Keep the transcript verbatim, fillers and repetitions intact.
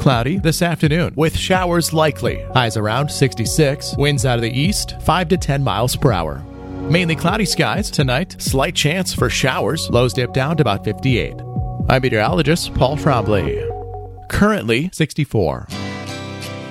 Cloudy this afternoon with showers likely. Highs around sixty-six. Winds out of the east, five to ten miles per hour. Mainly cloudy skies tonight. Slight chance for showers. Lows dip down to about fifty-eight. I'm meteorologist Paul Trombley. Currently sixty-four.